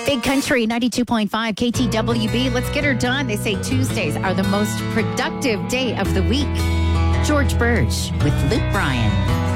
Big Country 92.5 KTWB. Let's get her done. They say Tuesdays are the most productive day of the week. George Birch with Luke Bryan.